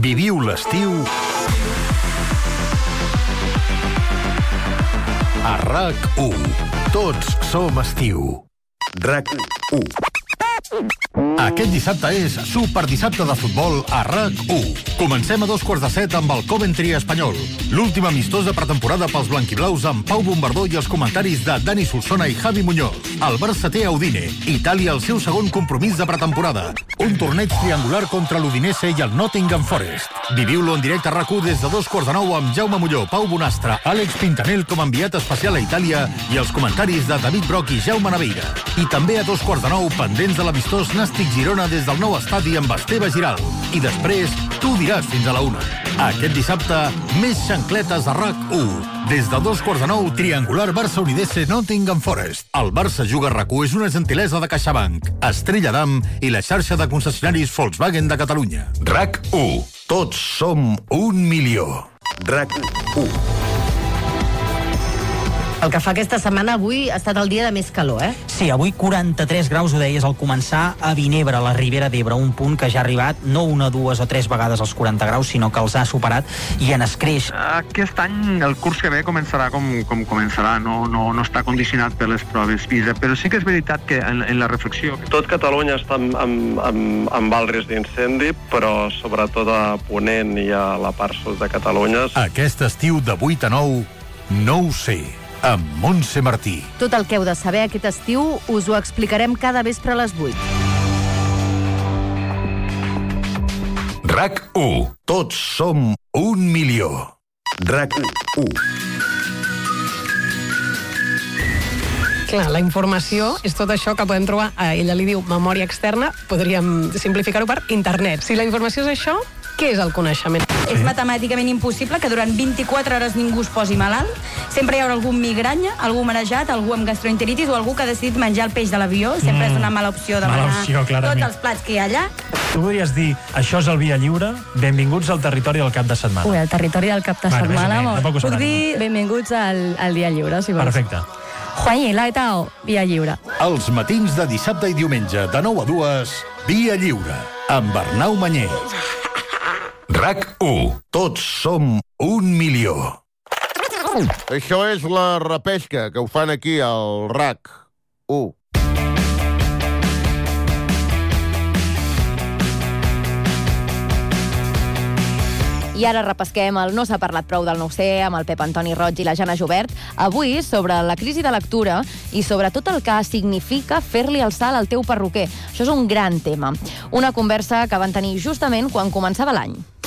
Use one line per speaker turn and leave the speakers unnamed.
Viviu l'estiu a RAC1. Tots som estiu.
RAC1.
Aquest dissabte és Superdissabte de futbol a RAC1. Comencem a 7:15 amb el Coventry espanyol. L'últim amistós de pretemporada pels blanquiblaus amb Pau Bombardó i els comentaris de Dani Solsona i Javi Muñoz. El Barça té a Udine. Itàlia el seu segon compromís de pretemporada. Un torneig triangular contra l'Udinese i el Nottingham Forest. Viviu-lo en directe a RAC1 des de 8:45 amb Jaume Molló, Pau Bonastre, Àlex Pintanel com a enviat especial a Itàlia i els comentaris de David Broc i Jaume Naveira. I també a 2:45 pendents de l'amistós Nàstic Girona des del nou estadi amb Esteve Giral. I després, tu diràs fins a la 1. Aquest dissabte, més xancletes a RAC1. Des de 8:45, triangular Barça-Udinese Nottingham Forest. El Barça Juga a RAC1 és una gentilesa de CaixaBank, Estrella d'Am i la xarxa de concessionaris Volkswagen de Catalunya. RAC1. Tots som 1.000.000.
RAC1.
El que fa aquesta setmana, avui, ha estat el dia de més calor, eh?
Sí, avui 43 graus, ho deies al començar, a Vinebre, a la Ribera d'Ebre, un punt que ja ha arribat no una, dues o tres vegades als 40 graus, sinó que els ha superat i en escreix.
Aquest any, el curs que ve, començarà com començarà, no està condicionat per les proves PISA, però sí que és veritat que en la reflexió...
Tot Catalunya està amb alt risc d'incendi, però sobretot a Ponent i a la part sud de Catalunya.
Aquest estiu de 8 a 9, no ho sé, amb Montse Martí.
Tot el que heu de saber aquest estiu us ho explicarem cada vespre a les 8.
RAC1. Tots som 1.000.000.
RAC1.
Clar, la informació és tot això que podem trobar, ella li diu memòria externa, podríem simplificar-ho per internet. Si la informació és això, què és el coneixement?
És matemàticament impossible que durant 24 hores ningú es posi malalt. Sempre hi haurà algun migranya, algú marejat, algú amb gastroenteritis o algú que ha decidit menjar el peix de l'avió. Sempre és una mala opció demanar tots els plats que hi ha allà.
Tu podries dir, això és el Via Lliure, benvinguts al territori del cap de setmana.
Ui, el territori del cap de setmana. Puc dir benvinguts al Dia Lliure, si vols.
Perfecte.
Juanyi, la etao, Via Lliure.
Els matins de dissabte i diumenge, de 9 a 2, Via Lliure, amb Arnau Manyer. RAC1. Tots som 1.000.000.
Això és la repesca, que ho fan aquí al RAC1.
I ara repesquem el No s'ha parlat prou del 9C amb el Pep Antoni Roig i la Jana Jobert. Avui sobre la crisi de lectura i sobre tot el que significa fer-li el salt al teu perruquer. Això és un gran tema. Una conversa que van tenir justament quan començava l'any.